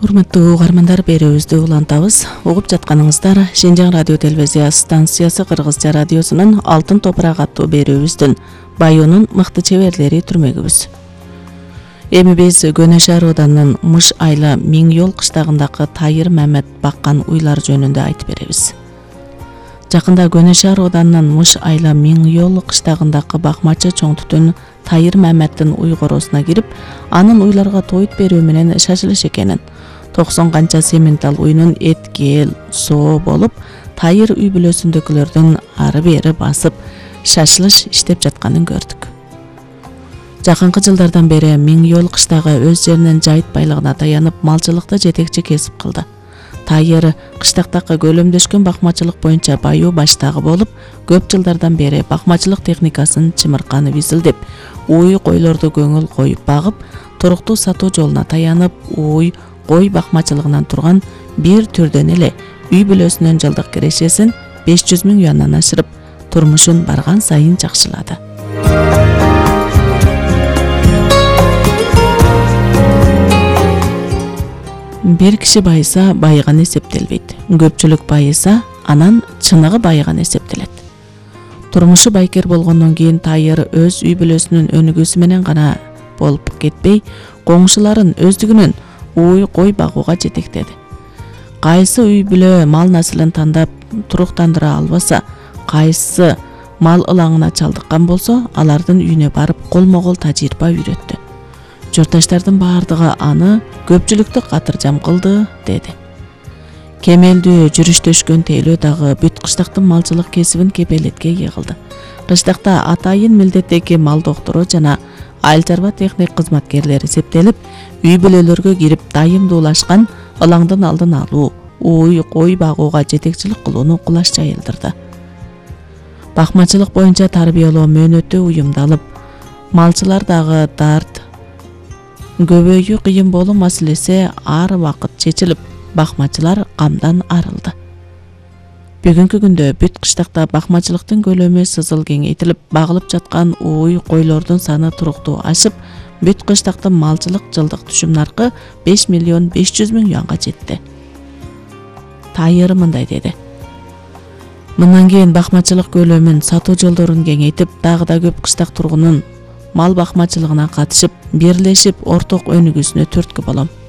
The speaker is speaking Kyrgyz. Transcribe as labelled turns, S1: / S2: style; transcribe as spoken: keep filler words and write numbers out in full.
S1: Урматтуу угармандар, берүүбүздү улантабыз. Угуп жатканыңыздар Шенжаң радио телевизия станциясы Кыргызча радиосунун Алтын топурак аттуу берүүбүздүн Байонун мыкты чеберлери түрмөгүбүз. Эми биз Көнө шаар ауданынын Мыш айла Миң Йол кыштагындагы Тайыр Мамет баккан уйлар жөнүндө айтып беребиз. Жакында Көнө шаар ауданынын Мыш айла Миң Йол кыштагындагы бакмачы чоң түтүн Тайыр Маметтин уй коросуна кирип, анын уйларга тоют берүү менен шашылыш экенин, токсон канча сементал уйнун эт, кeel, соо болуп, Тайыр үй бүлөсүндөгүлөрдүн ары бери басып, шашылыш иштеп жатканын көрдүк. Жакынкы жылдардан бери Миң Йол кыштагы өз жеринин жайыт байлыгына таянып, малчылыкты жетекчи кесип кылды. Тайыр кыштактагы көлөмдөшкөн бакмачылык боюнча баюу баштагы болуп, көп жылдардан бери бакмачылык техникасын чымырканып изилдеп, уй койлорду көңүл коюп багып, туруктуу сатуу жолуна таянып, уй кой бакмачылыгынан турган бир түрдөн эле үй бүлөсүнүн жылдык кирешесин беш жүз миң юандан ашырып, турмушун барган сайын жакшылады. Бир киши байыса байыган эсептелбейт. Көпчүлүк байыса анан чыныгы байыган эсептелет. Турмушу байкер болгондон кийин Тайыр өз үй бүлөсүнүн өнүгүүсү менен гана болуп кетпей, коңшуларын өздүгүнүн уй кой багууга жетектеди. Кайсы үй бүлө мал насылын тандап туруктандыра албаса, кайсы мал ылаңына чалдыккан болсо, алардын үйүнө барып колмо-кол тажрыйба үйрөттү. Журтташтардын баардыгы аны көпчүлүктү катыржам кылды, деди. Кемелдүү жүрүштөшкөн тейлөө дагы бүт кыштактын малчылык кесибин кепелетке кыйгылды. Кыштакта атайын милдеттеги мал доктору жана айыл чарба техник кызматкерлери эсептелип, үй бүлөлөргө кирип дайымдуулашкан ылаңдын алдын алуу, уй кой багууга жетекчилик кылууну кулаш жайылдырды. Бакмачылык боюнча тарбиялоо мөөнөтү уюмдалып, малчылар дагы дарт көбөйүү кыйын болуу маселеси ар убакыт чечилип, бакмачылар камдан арылды. Бүгүнкү күндө бүт кыштакта бакмачылыктын көлөмү сызыл кеңейтилип, багылып жаткан уй койлордун саны туруктуу ашып, бүт кыштактын малчылык жылдык түшүм наркы беш миллион беш жүз миң юанга жетти. Тайыр мындай деди. Мындан кийин бакмачылык көлөмүн, сатуу жолдорун кеңейтип, дагы да көп кыштак тургунун мал бакмачылыгына катышып, бирлешип орток өнүгүүсүнө түрткү болом.